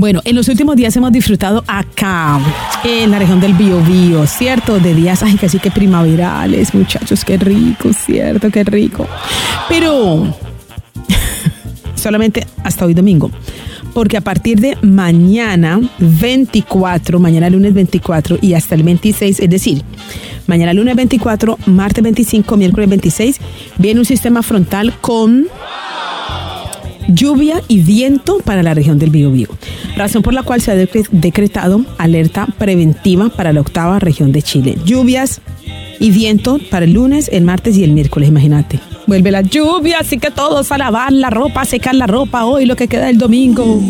Bueno, en los últimos días hemos disfrutado acá, en la región del Biobío, ¿cierto? De días, ay, casi que primaverales, muchachos, qué rico, ¿cierto? Qué rico. Pero solamente hasta hoy domingo, porque a partir de mañana 24, mañana lunes 24 y hasta el 26, es decir, mañana lunes 24, martes 25, miércoles 26, viene un sistema frontal con lluvia y viento para la región del Biobío, razón por la cual se ha decretado alerta preventiva para la octava región de Chile. Lluvias y viento para el lunes, el martes y el miércoles, imagínate. Vuelve la lluvia, así que todos a lavar la ropa, a secar la ropa hoy, lo que queda del domingo.